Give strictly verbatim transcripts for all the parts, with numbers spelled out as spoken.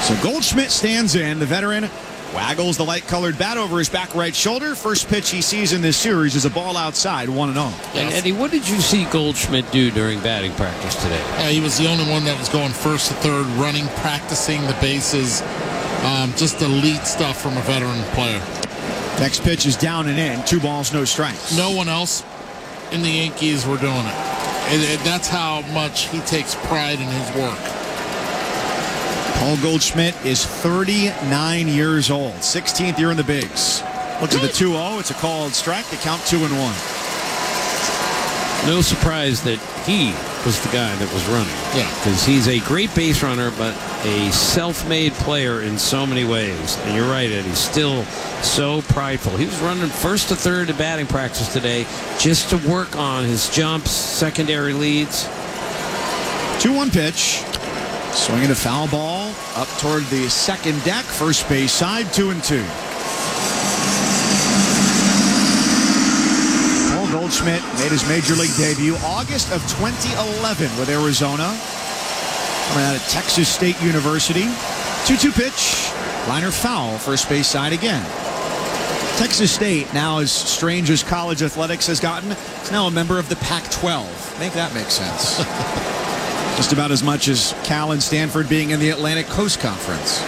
So Goldschmidt stands in. The veteran waggles the light-colored bat over his back right shoulder. First pitch he sees in this series is a ball outside, one and oh. And Eddie, what did you see Goldschmidt do during batting practice today? Yeah, he was the only one that was going first to third, running, practicing the bases. Um, just elite stuff from a veteran player. Next pitch is down and in. Two balls, no strikes. No one else in the Yankees were doing it. And, and that's how much he takes pride in his work. Paul Goldschmidt is thirty-nine years old. sixteenth year in the bigs. Looks at the two oh. It's a called strike. The count two and one. No surprise that he was the guy that was running. Yeah. Because he's a great base runner, but a self-made player in so many ways. And you're right, Eddie. Still so prideful. He was running first to third at batting practice today just to work on his jumps, secondary leads. two one pitch. Swinging a foul ball up toward the second deck. First base side, two and two. Paul Goldschmidt made his major league debut August of twenty eleven with Arizona. Coming out of Texas State University. two two pitch. Liner foul. First base side again. Texas State, now as strange as college athletics has gotten, is now a member of the Pac twelve. Make that make sense. Just about as much as Cal and Stanford being in the Atlantic Coast Conference.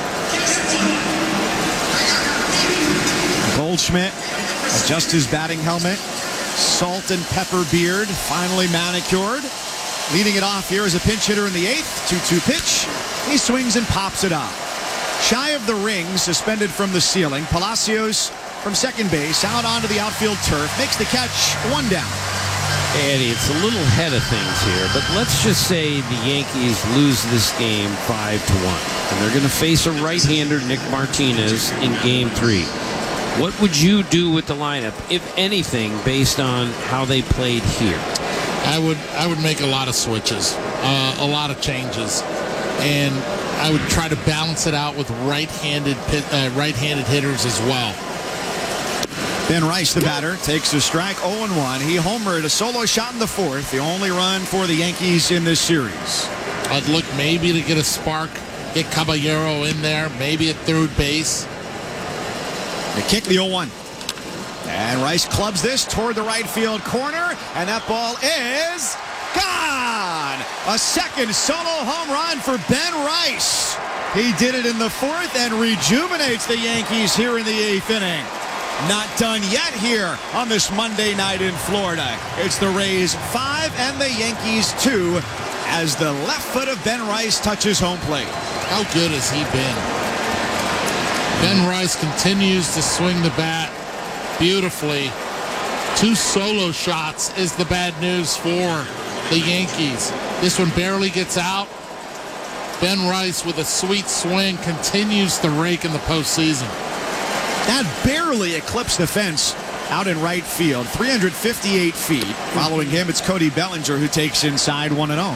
Goldschmidt adjusts his batting helmet. Salt and pepper beard, finally manicured. Leading it off here is a pinch hitter in the eighth. two two pitch. He swings and pops it up. Shy of the ring, suspended from the ceiling. Palacios from second base out onto the outfield turf. Makes the catch, one down. Hey, Eddie, it's a little head of things here, but let's just say the Yankees lose this game five to one, and they're going to face a right-hander, Nick Martinez, in game three. What would you do with the lineup, if anything, based on how they played here? I would I would make a lot of switches, uh, a lot of changes, and I would try to balance it out with right-handed uh, right-handed hitters as well. Ben Rice, the batter, takes a strike, oh and one. He homered a solo shot in the fourth, the only run for the Yankees in this series. I'd look maybe to get a spark, get Caballero in there, maybe at third base. They kick the oh one. And Rice clubs this toward the right field corner, and that ball is gone! A second solo home run for Ben Rice. He did it in the fourth and rejuvenates the Yankees here in the eighth inning. Not done yet here on this Monday night in Florida. It's the Rays five and the Yankees two as the left foot of Ben Rice touches home plate. How good has he been? Ben Rice continues to swing the bat beautifully. Two solo shots is the bad news for the Yankees. This one barely gets out. Ben Rice with a sweet swing continues to rake in the postseason. That barely eclipsed the fence out in right field, three hundred fifty-eight feet. Following him, it's Cody Bellinger who takes inside one and oh.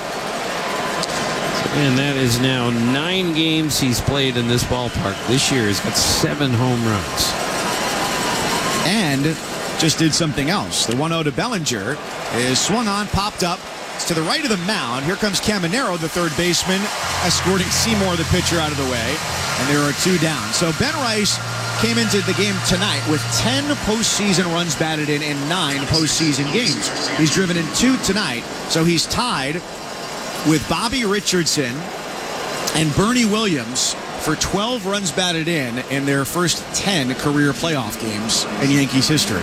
And that is now nine games he's played in this ballpark. This year he's got seven home runs. And just did something else. The one oh to Bellinger is swung on, popped up. It's to the right of the mound. Here comes Caminero, the third baseman, escorting Seymour, the pitcher, out of the way. And there are two down. So Ben Rice came into the game tonight with ten postseason runs batted in in nine postseason games. He's driven in two tonight, so he's tied with Bobby Richardson and Bernie Williams for twelve runs batted in in their first ten career playoff games in Yankees history.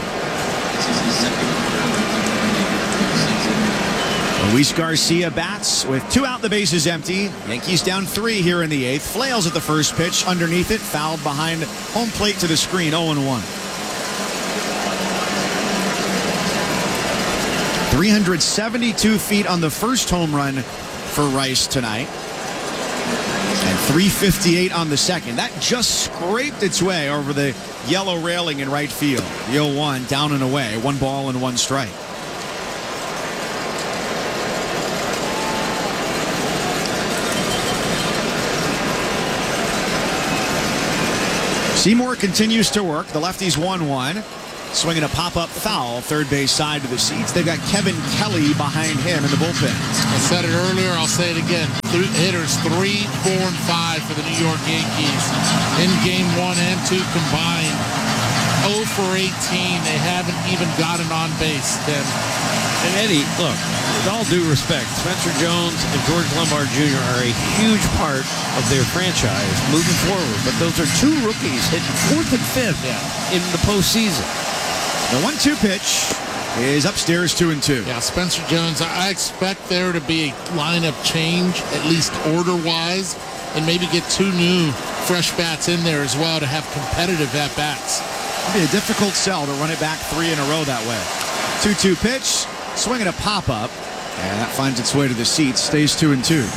Luis Garcia bats with two out, the bases empty. Yankees down three here in the eighth. Flails at the first pitch. Underneath it, fouled behind home plate to the screen, oh and one. three hundred seventy-two feet on the first home run for Rice tonight. And three fifty-eight on the second. That just scraped its way over the yellow railing in right field. The oh one down and away. One ball and one strike. Seymour continues to work. The lefty's one one. swinging a pop-up foul, third base side to the seats. They've got Kevin Kelly behind him in the bullpen. I said it earlier, I'll say it again. Th- hitters three, four, and five for the New York Yankees in game one and two combined. oh for eighteen. They haven't even gotten on base, Tim. And Eddie, look, with all due respect, Spencer Jones and George Lombard Junior are a huge part of their franchise moving forward. But those are two rookies hitting fourth and fifth Yeah. in the postseason. The one two pitch is upstairs two and two. Yeah, Spencer Jones, I expect there to be a lineup change, at least order-wise, and maybe get two new fresh bats in there as well to have competitive at-bats. It'll be a difficult sell to run it back three in a row that way. two two pitch, swinging a pop-up, and that finds its way to the seats, stays two and two.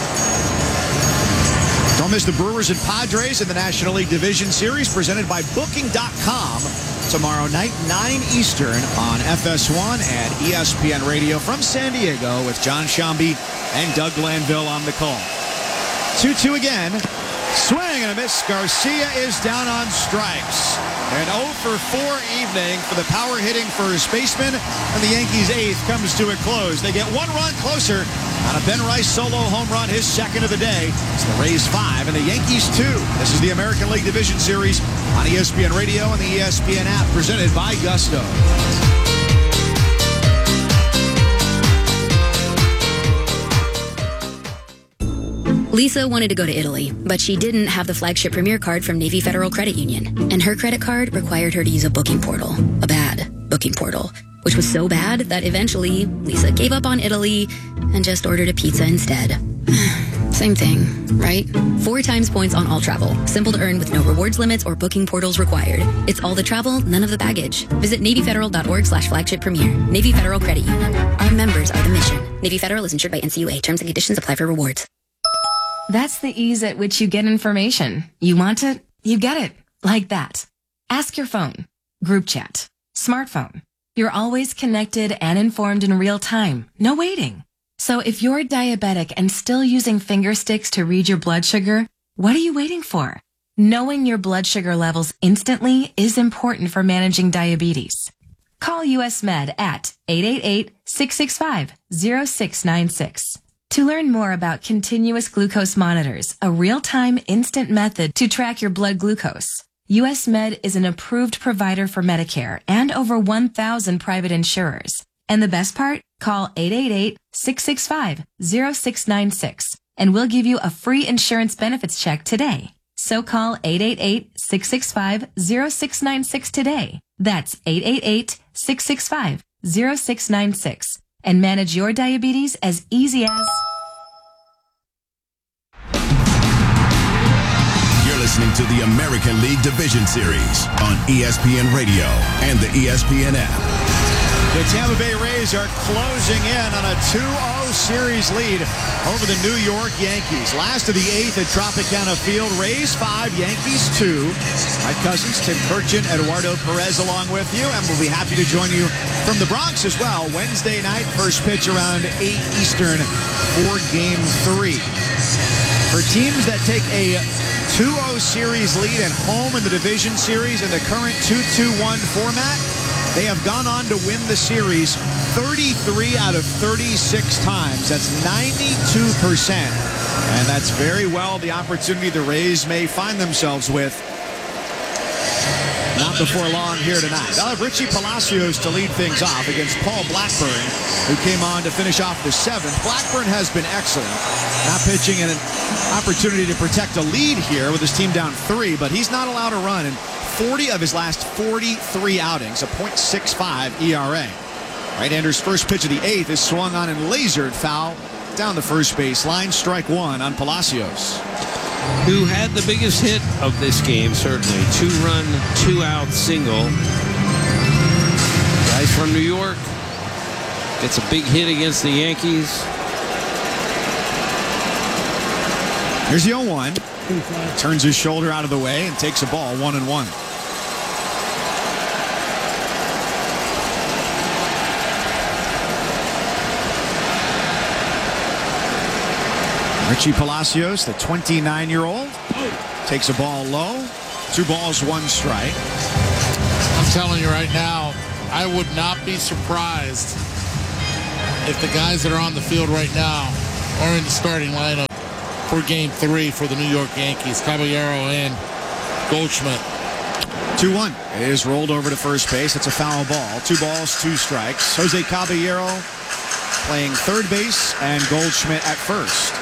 Don't miss the Brewers and Padres in the National League Division Series presented by Booking dot com. Tomorrow night, nine Eastern on F S one and E S P N Radio from San Diego with John Shambi and Doug Glanville on the call. two two again. Swing and a miss. Garcia is down on strikes. An oh for four evening for the power hitting first baseman, and the Yankees' eighth comes to a close. They get one run closer on a Ben Rice solo home run, his second of the day. It's the Rays five and the Yankees two. This is the American League Division Series on E S P N Radio and the E S P N app, presented by Gusto. Lisa wanted to go to Italy, but she didn't have the flagship Premier card from Navy Federal Credit Union, and her credit card required her to use a booking portal, a bad booking portal, which was so bad that eventually Lisa gave up on Italy and just ordered a pizza instead. Same thing, right? Four times points on all travel. Simple to earn with no rewards limits or booking portals required. It's all the travel, none of the baggage. Visit NavyFederal.org slash flagship premier. Navy Federal Credit Union. Our members are the mission. Navy Federal is insured by N C U A. Terms and conditions apply for rewards. That's the ease at which you get information. You want it, you get it. Like that. Ask your phone. Group chat. Smartphone. You're always connected and informed in real time. No waiting. So if you're diabetic and still using finger sticks to read your blood sugar, what are you waiting for? Knowing your blood sugar levels instantly is important for managing diabetes. Call U S Med at eight eight eight, six six five, zero six nine six. To learn more about continuous glucose monitors, a real-time instant method to track your blood glucose, U S Med is an approved provider for Medicare and over one thousand private insurers. And the best part? Call eight eight eight, six six five, zero six nine six and we'll give you a free insurance benefits check today. So call eight eight eight, six six five, zero six nine six today. That's eight eight eight, six six five, zero six nine six. And manage your diabetes as easy as... You're listening to the American League Division Series on E S P N Radio and the E S P N app. The Tampa Bay Rays are closing in on a two oh series lead over the New York Yankees. Last of the eighth at Tropicana Field. Rays five, Yankees two. My cousins, Tim Kurchin, Eduardo Perez along with you, and we'll be happy to join you from the Bronx as well. Wednesday night, first pitch around eight Eastern for Game three. For teams that take a two oh series lead at home in the Division Series in the current two two one format, they have gone on to win the series thirty-three out of thirty-six times. That's ninety-two percent. And that's very well the opportunity the Rays may find themselves with not before long here tonight. They'll have Richie Palacios to lead things off against Paul Blackburn, who came on to finish off the seventh. Blackburn has been excellent, not pitching in an opportunity to protect a lead here with his team down three, but he's not allowed to run in forty of his last forty-three outings, a point six five E R A. Right-hander's first pitch of the eighth is swung on and lasered foul down the first base line. Strike one on Palacios, who had the biggest hit of this game, certainly. Two-run, two-out single. Guys from New York gets a big hit against the Yankees. Here's the oh one. Turns his shoulder out of the way and takes a ball, one and one. Richie Palacios, the twenty-nine-year-old, takes a ball low. Two balls, one strike. I'm telling you right now, I would not be surprised if the guys that are on the field right now are in the starting lineup for game three for the New York Yankees. Caballero and Goldschmidt. two one. It is rolled over to first base. It's a foul ball. Two balls, two strikes. Jose Caballero playing third base and Goldschmidt at first.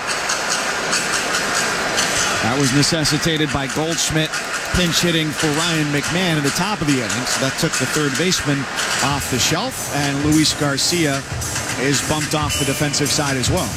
That was necessitated by Goldschmidt pinch hitting for Ryan McMahon at the top of the inning. So that took the third baseman off the shelf, and Luis Garcia is bumped off the defensive side as well.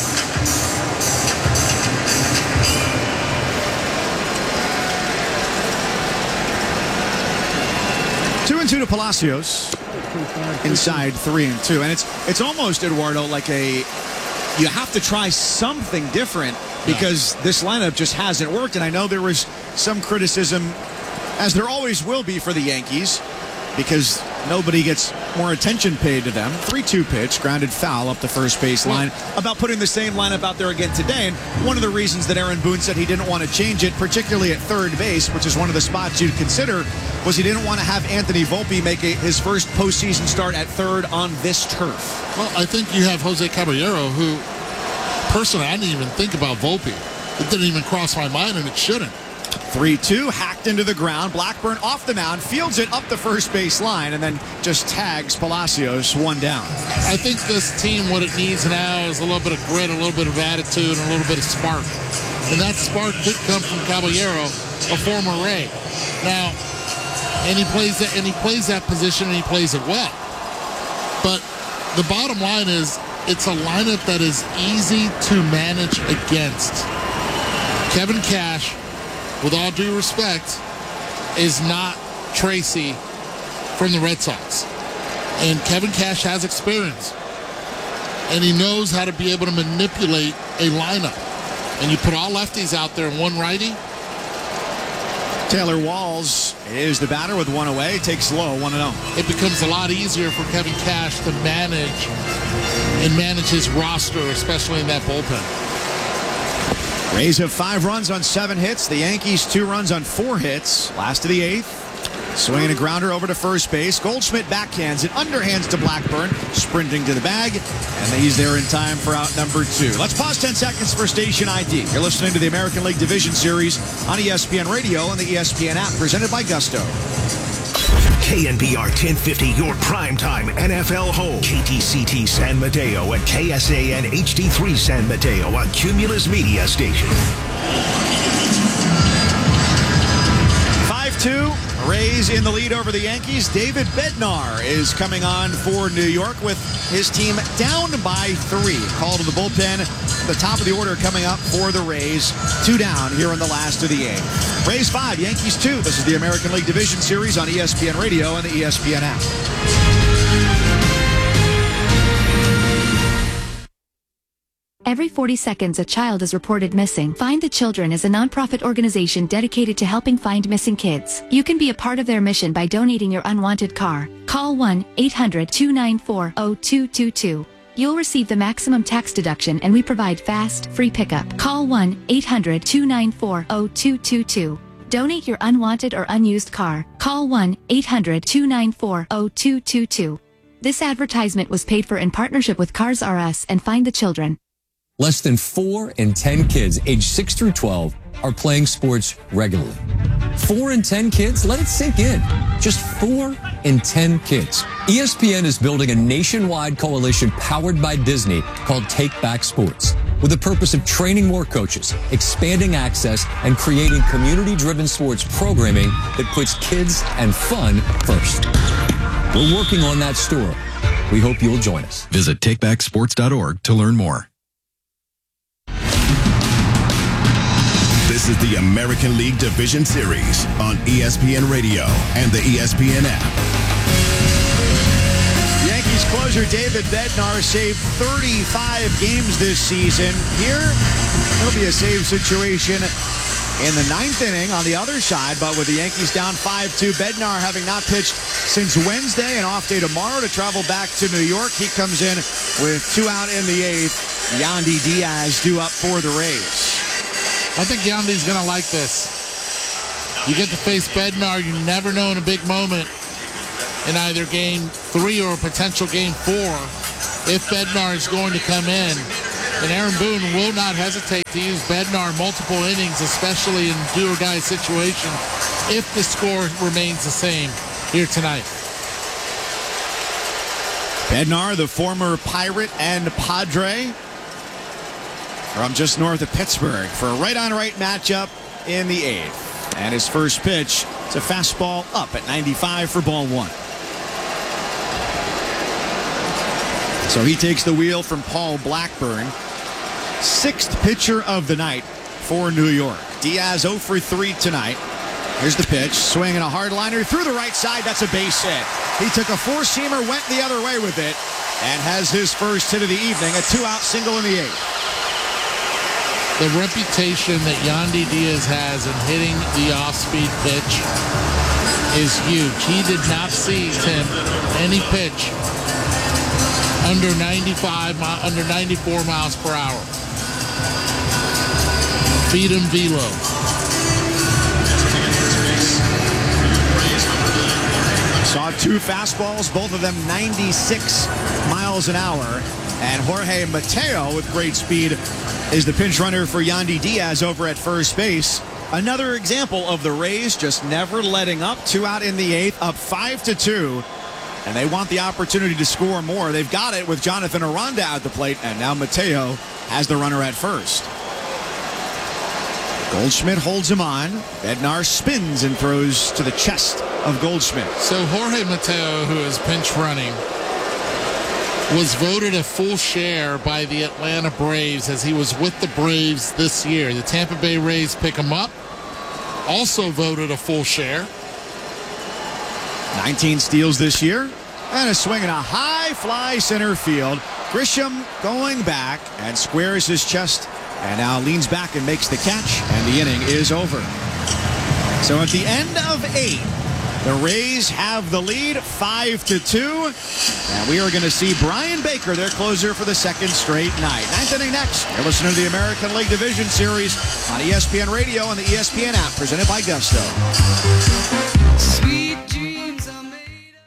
Two and two to Palacios. Inside three and two. And it's it's almost, Eduardo, like a you have to try something different because this lineup just hasn't worked. And I know there was some criticism, as there always will be for the Yankees, because nobody gets more attention paid to them. three two pitch, grounded foul up the first base line, about putting the same lineup out there again today. And one of the reasons that Aaron Boone said he didn't want to change it, particularly at third base, which is one of the spots you'd consider, was he didn't want to have Anthony Volpe make a, his first postseason start at third on this turf. Well, I think you have Jose Caballero, who, personally, I didn't even think about Volpe. It didn't even cross my mind, and it shouldn't. three two, hacked into the ground. Blackburn off the mound, fields it up the first base line, and then just tags Palacios one down. I think this team, what it needs now is a little bit of grit, a little bit of attitude, and a little bit of spark. And that spark could come from Caballero, a former Ray. Now, and he plays that, and he plays that position, and he plays it well. But the bottom line is, it's a lineup that is easy to manage against. Kevin Cash, with all due respect, is not Tracy from the Red Sox. And Kevin Cash has experience. And he knows how to be able to manipulate a lineup. And you put all lefties out there and one righty. Taylor Walls is the batter with one away. Takes low, one and oh. It becomes a lot easier for Kevin Cash to manage and manage his roster, especially in that bullpen. Rays have five runs on seven hits. The Yankees two runs on four hits. Last of the eighth. Swinging a grounder over to first base. Goldschmidt backhands it, underhands to Blackburn, sprinting to the bag, and he's there in time for out number two. Let's pause ten seconds for station I D. You're listening to the American League Division Series on E S P N Radio and the E S P N app, presented by Gusto. K N B R ten fifty, your primetime N F L home. K T C T San Mateo and K S A N H D three San Mateo, a Cumulus media station. five two, Rays in the lead over the Yankees. David Bednar is coming on for New York with his team down by three. Call to the bullpen. The top of the order coming up for the Rays. Two down here in the last of the eighth. Rays five, Yankees two. This is the American League Division Series on E S P N Radio and the E S P N app. Every forty seconds, a child is reported missing. Find the Children is a nonprofit organization dedicated to helping find missing kids. You can be a part of their mission by donating your unwanted car. Call one eight hundred two nine four zero two two two. You'll receive the maximum tax deduction, and we provide fast, free pickup. Call one eight hundred two nine four zero two two two. Donate your unwanted or unused car. Call one eight hundred two nine four zero two two two. This advertisement was paid for in partnership with Cars R Us and Find the Children. Less than four in ten kids aged six through twelve are playing sports regularly. Four in ten kids? Let it sink in. Just four in ten kids. E S P N is building a nationwide coalition powered by Disney called Take Back Sports, with the purpose of training more coaches, expanding access, and creating community-driven sports programming that puts kids and fun first. We're working on that story. We hope you'll join us. Visit take back sports dot org to learn more. This is the American League Division Series on E S P N Radio and the E S P N app. Yankees closer David Bednar saved thirty-five games this season. Here, it'll be a save situation in the ninth inning on the other side, but with the Yankees down five two, Bednar having not pitched since Wednesday, an off day tomorrow to travel back to New York. He comes in with two out in the eighth. Yandy Diaz due up for the Rays. I think Yandy's going to like this. You get to face Bednar, you never know in a big moment in either game three or potential game four if Bednar is going to come in. And Aaron Boone will not hesitate to use Bednar multiple innings, especially in do-or-die situation, if the score remains the same here tonight. Bednar, the former Pirate and Padre from just north of Pittsburgh, for a right-on-right matchup in the eighth. And his first pitch, it's a fastball up at ninety-five for ball one. So he takes the wheel from Paul Blackburn. Sixth pitcher of the night for New York. Diaz oh for three tonight. Here's the pitch, swinging a hard liner through the right side. That's a base hit. He took a four-seamer, went the other way with it, and has his first hit of the evening, a two-out single in the eighth. The reputation that Yandy Diaz has in hitting the off-speed pitch is huge. He did not see, Tim, any pitch under ninety-five, under ninety-four miles per hour. Feed him velo. Saw two fastballs, both of them ninety-six miles an hour. And Jorge Mateo, with great speed, is the pinch runner for Yandy Diaz over at first base. Another example of the Rays just never letting up. Two out in the eighth, up five to two. And they want the opportunity to score more. They've got it with Jonathan Aranda at the plate, and now Mateo has the runner at first. Goldschmidt holds him on. Bednar spins and throws to the chest of Goldschmidt. So Jorge Mateo, who is pinch running, was voted a full share by the Atlanta Braves as he was with the Braves this year. The Tampa Bay Rays pick him up. Also voted a full share. nineteen steals this year. And a swing in a high fly center field. Grisham going back and squares his chest and now leans back and makes the catch, and the inning is over. So at the end of eight, the Rays have the lead five to two, and we are going to see Brian Baker, their closer, for the second straight night. Ninth inning next. You're listening to the American League Division Series on E S P N Radio and the E S P N app, presented by Gusto. Sweet dreams are made.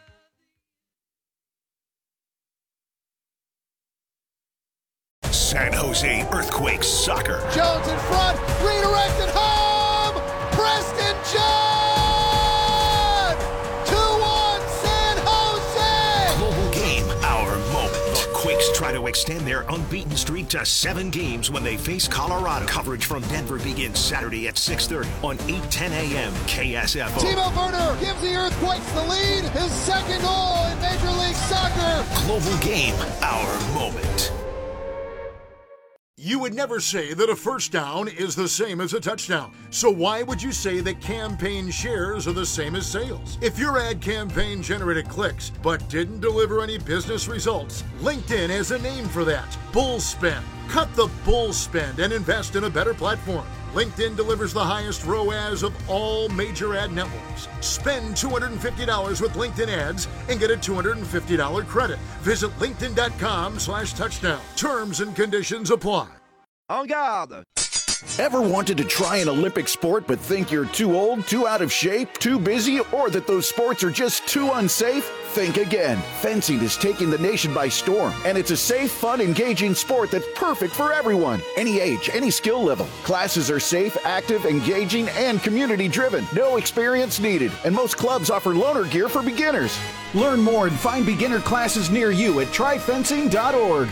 San Jose Earthquakes soccer. Jones in front, redirected home. Preston John. two one San Jose. Global game, our moment. The Quakes try to extend their unbeaten streak to seven games when they face Colorado. Coverage from Denver begins Saturday at six thirty on eight ten a.m. K S F O. Timo Werner gives the Earthquakes the lead. His second goal in Major League Soccer. Global game, our moment. You would never say that a first down is the same as a touchdown. So why would you say that campaign shares are the same as sales? If your ad campaign generated clicks but didn't deliver any business results, LinkedIn has a name for that. Bull spend. Cut the bull spend and invest in a better platform. LinkedIn delivers the highest R O A S of all major ad networks. Spend two hundred fifty dollars with LinkedIn ads and get a two hundred fifty dollars credit. Visit linkedin.com slash touchdown. Terms and conditions apply. En garde! Ever wanted to try an Olympic sport but think you're too old, too out of shape, too busy, or that those sports are just too unsafe? Think again. Fencing is taking the nation by storm, and it's a safe, fun, engaging sport that's perfect for everyone. Any age, any skill level. Classes are safe, active, engaging, and community-driven. No experience needed, and most clubs offer loaner gear for beginners. Learn more and find beginner classes near you at try fencing dot org.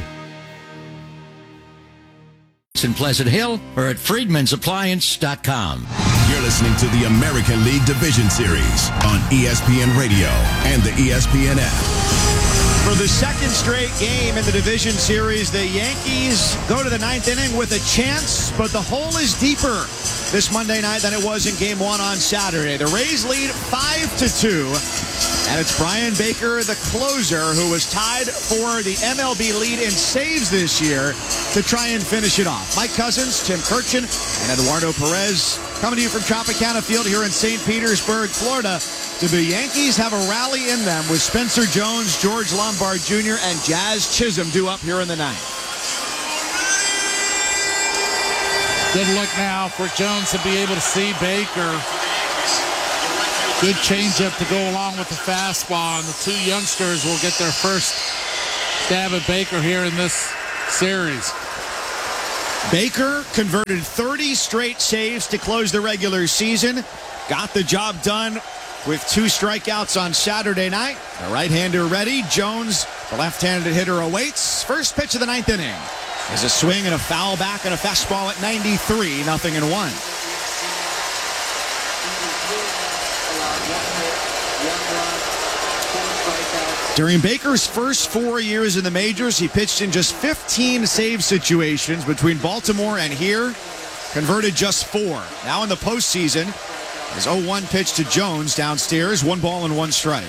In Pleasant Hill or at Friedman's Appliance dot com. You're listening to the American League Division Series on E S P N Radio and the E S P N app. For the second straight game in the Division Series, the Yankees go to the ninth inning with a chance, but the hole is deeper this Monday night than it was in Game one on Saturday. The Rays lead five to two, and it's Brian Baker, the closer, who was tied for the M L B lead in saves this year, to try and finish it off. Mike Cousins, Tim Kirchin, and Eduardo Perez coming to you from Tropicana Field here in Saint Petersburg, Florida. Do the Yankees have a rally in them with Spencer Jones, George Lombard Junior, and Jazz Chisholm due up here in the ninth? Good look now for Jones to be able to see Baker Good changeup to go along with the fastball, and the two youngsters will get their first stab at Baker here in this series. Baker converted thirty straight saves to close the regular season. Got the job done with two strikeouts on Saturday night. The right-hander ready. Jones, the left-handed hitter, awaits. First pitch of the ninth inning is a swing and a foul back and a fastball at ninety-three, nothing in one. During Baker's first four years in the majors, he pitched in just fifteen save situations between Baltimore and here. Converted just four. Now in the postseason, his oh one pitch to Jones downstairs, one ball and one strike.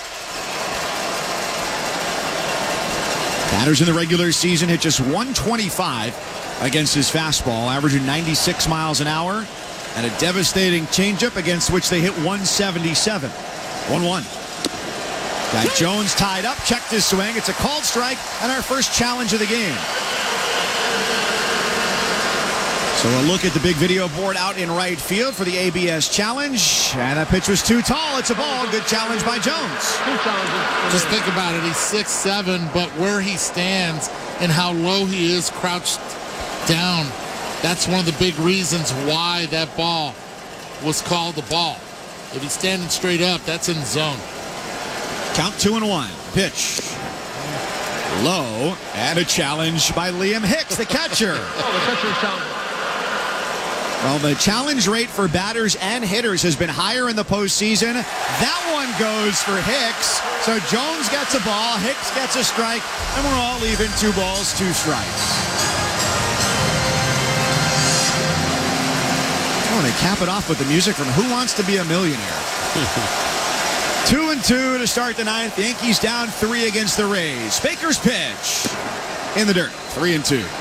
Batters in the regular season hit just one twenty-five against his fastball, averaging ninety-six miles an hour, and a devastating changeup against which they hit one seventy-seven. one one. Got Jones tied up, checked his swing. It's a called strike and our first challenge of the game. So a look at the big video board out in right field for the A B S challenge. And that pitch was too tall. It's a ball. Good challenge by Jones. Just think about it. He's six seven, but where he stands and how low he is crouched down, that's one of the big reasons why that ball was called the ball. If he's standing straight up, that's in zone. Count two and one. Pitch. Low. And a challenge by Liam Hicks, the catcher. Oh, the catcher's challenge. Well, the challenge rate for batters and hitters has been higher in the postseason. That one goes for Hicks. So Jones gets a ball, Hicks gets a strike, and we're all even. Two balls, two strikes. I want to cap it off with the music from Who Wants to Be a Millionaire? Two and two to start the ninth. The Yankees down three against the Rays. Baker's pitch in the dirt. Three and two.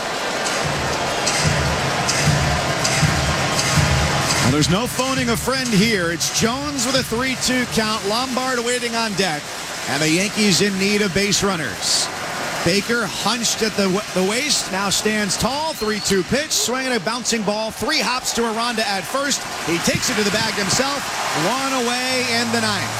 Well, there's no phoning a friend here. It's Jones with a three two count. Lombard waiting on deck. And the Yankees in need of base runners. Baker hunched at the, the waist. Now stands tall. three two pitch. Swinging a bouncing ball. Three hops to Aranda at first. He takes it to the bag himself. One away in the ninth.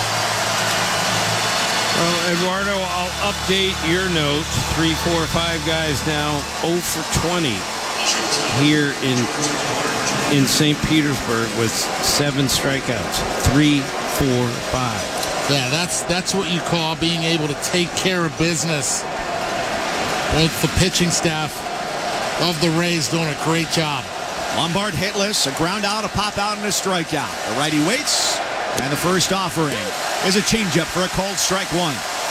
Well, Eduardo, I'll update your notes. Three, four, five guys now oh for twenty here in in Saint Petersburg with seven strikeouts. Three, four, five. Yeah, that's that's what you call being able to take care of business. Both the pitching staff of the Rays doing a great job. Lombard hitless, a ground out, a pop out, and a strikeout. The righty waits, and the first offering is a changeup for a called strike one.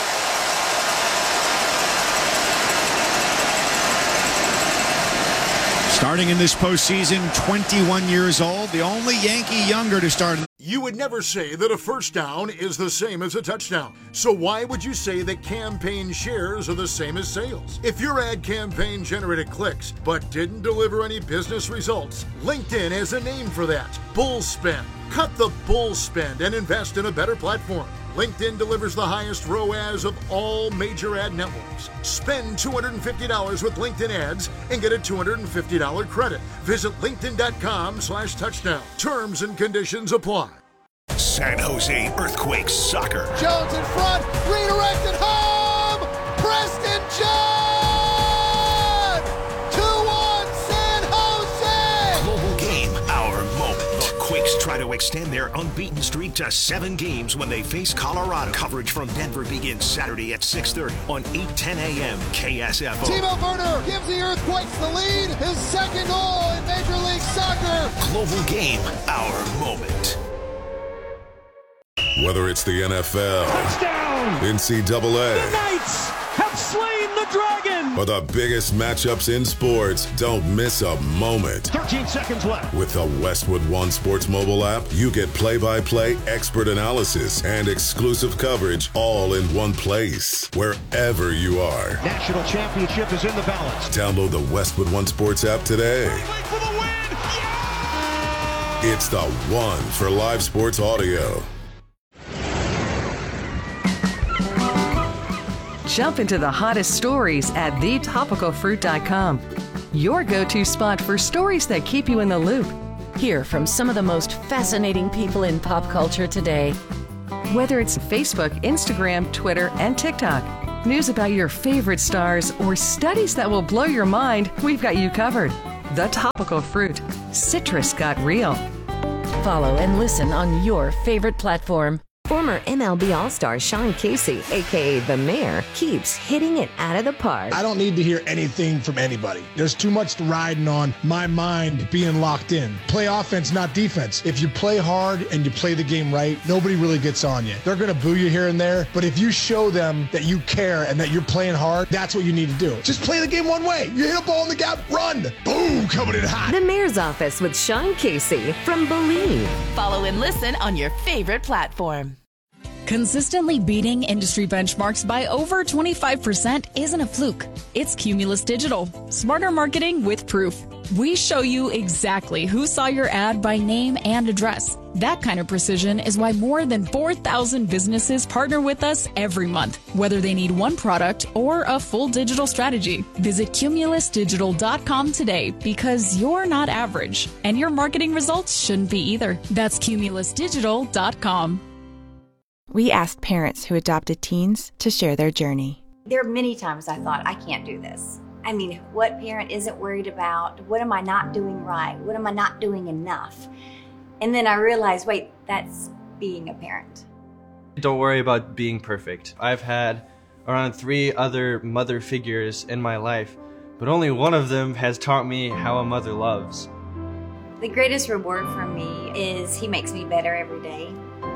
Starting in this postseason, twenty-one years old, the only Yankee younger to start. You would never say that a first down is the same as a touchdown. So why would you say that campaign shares are the same as sales? If your ad campaign generated clicks but didn't deliver any business results, LinkedIn has a name for that. Bull spend. Cut the bull spend and invest in a better platform. LinkedIn delivers the highest R O A S of all major ad networks. Spend two hundred fifty dollars with LinkedIn ads and get a two hundred fifty dollars credit. Visit linkedin.com slash touchdown. Terms and conditions apply. San Jose Earthquakes soccer. Jones in front, redirected home! Preston John! two one San Jose! Global game, our moment. The Quakes try to extend their unbeaten streak to seven games when they face Colorado. Coverage from Denver begins Saturday at six thirty on eight ten a.m. K S F O. Timo Werner gives the Earthquakes the lead. His second goal in Major League Soccer. Global game, our moment. Whether it's the N F L, touchdown, N C double A, the Knights have slain the dragon, or the biggest matchups in sports, don't miss a moment. thirteen seconds left. With the Westwood One Sports mobile app, you get play-by-play expert analysis and exclusive coverage all in one place, wherever you are. National championship is in the balance. Download the Westwood One Sports app today. For the win. Yeah! It's the one for live sports audio. Jump into the hottest stories at the topical fruit dot com. Your go-to spot for stories that keep you in the loop. Hear from some of the most fascinating people in pop culture today. Whether it's Facebook, Instagram, Twitter, and TikTok, news about your favorite stars, or studies that will blow your mind, we've got you covered. The Topical Fruit. Citrus got real. Follow and listen on your favorite platform. Former M L B All-Star Sean Casey, a k a. The Mayor, keeps hitting it out of the park. I don't need to hear anything from anybody. There's too much riding on my mind being locked in. Play offense, not defense. If you play hard and you play the game right, nobody really gets on you. They're going to boo you here and there, but if you show them that you care and that you're playing hard, that's what you need to do. Just play the game one way. You hit a ball in the gap, run. Boom, coming in hot. The Mayor's Office with Sean Casey from Believe. Follow and listen on your favorite platform. Consistently beating industry benchmarks by over twenty-five percent isn't a fluke. It's Cumulus Digital. Smarter marketing with proof. We show you exactly who saw your ad by name and address. That kind of precision is why more than four thousand businesses partner with us every month, whether they need one product or a full digital strategy. Visit cumulus digital dot com today because you're not average, and your marketing results shouldn't be either. That's cumulus digital dot com. We asked parents who adopted teens to share their journey. There are many times I thought, I can't do this. I mean, what parent isn't worried about, what am I not doing right? What am I not doing enough? And then I realized, wait, that's being a parent. Don't worry about being perfect. I've had around three other mother figures in my life, but only one of them has taught me how a mother loves. The greatest reward for me is he makes me better every day.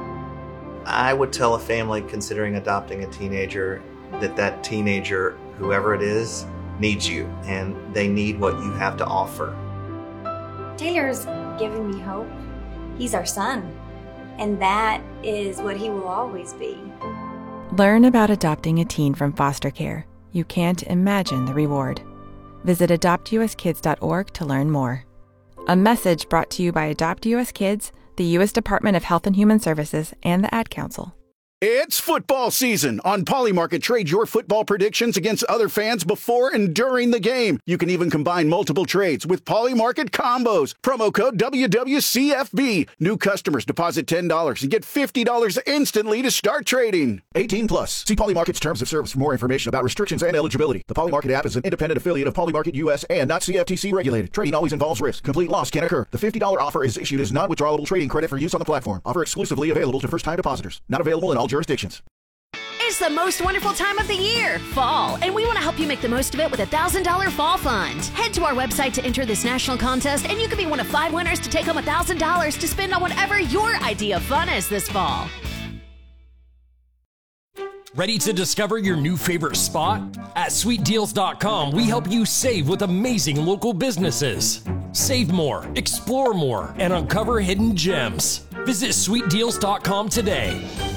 I would tell a family considering adopting a teenager that that teenager, whoever it is, needs you, and they need what you have to offer. Taylor's giving me hope. He's our son, and that is what he will always be. Learn about adopting a teen from foster care. You can't imagine the reward. Visit adopt u s kids dot org to learn more. A message brought to you by Adopt U S Kids, the U S Department of Health and Human Services, and the Ad Council. It's football season. On Polymarket, trade your football predictions against other fans before and during the game. You can even combine multiple trades with Polymarket combos. Promo code W W C F B. New customers deposit ten dollars and get fifty dollars instantly to start trading. eighteen plus. See Polymarket's terms of service for more information about restrictions and eligibility. The Polymarket app is an independent affiliate of Polymarket U S and not C F T C regulated. Trading always involves risk. Complete loss can occur. The fifty dollars offer is issued as non-withdrawable trading credit for use on the platform. Offer exclusively available to first-time depositors. Not available in all jurisdictions. It's the most wonderful time of the year, fall, and we want to help you make the most of it with a one thousand dollars Fall Fund. Head to our website to enter this national contest, and you could be one of five winners to take home one thousand dollars to spend on whatever your idea of fun is this fall. Ready to discover your new favorite spot? At sweet deals dot com, we help you save with amazing local businesses. Save more, explore more, and uncover hidden gems. Visit sweet deals dot com today.